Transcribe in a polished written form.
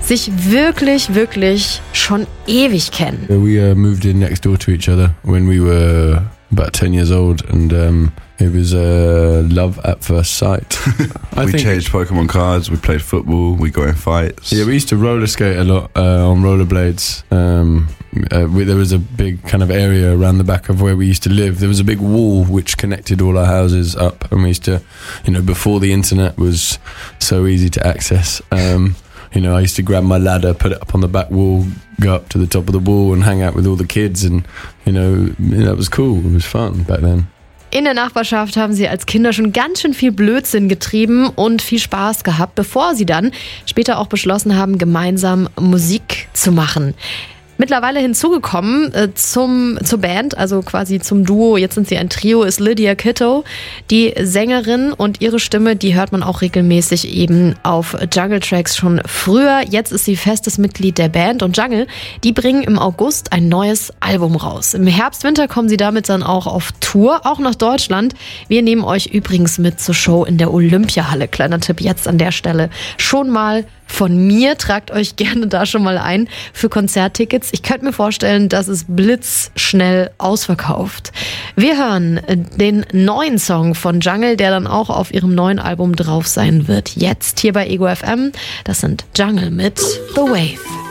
sich wirklich, wirklich schon ewig kennen. We moved in next door to each other when we were about 10 years old, and it was love at first sight. We changed Pokemon cards, we played football, we got in fights. Yeah, we used to roller skate a lot on rollerblades. There was a big kind of area around the back of where we used to live. There was a big wall which connected all our houses up, and we used to, before the internet was so easy to access, I used to grab my ladder, put it up on the back wall, go up to the top of the wall and hang out with all the kids, and that was cool. It was fun back then. In der Nachbarschaft haben sie als Kinder schon ganz schön viel Blödsinn getrieben und viel Spaß gehabt, bevor sie dann später auch beschlossen haben, gemeinsam Musik zu machen. Mittlerweile hinzugekommen zur Band, also quasi zum Duo, jetzt sind sie ein Trio, ist Lydia Kitto, die Sängerin, und ihre Stimme, die hört man auch regelmäßig eben auf Jungle Tracks schon früher. Jetzt ist sie festes Mitglied der Band, und Jungle, die bringen im August ein neues Album raus. Im Herbst, Winter kommen sie damit dann auch auf Tour, auch nach Deutschland. Wir nehmen euch übrigens mit zur Show in der Olympiahalle. Kleiner Tipp jetzt an der Stelle schon mal von mir, tragt euch gerne da schon mal ein für Konzerttickets. Ich könnte mir vorstellen, dass es blitzschnell ausverkauft. Wir hören den neuen Song von Jungle, der dann auch auf ihrem neuen Album drauf sein wird. Jetzt hier bei Ego FM, das sind Jungle mit The Wave.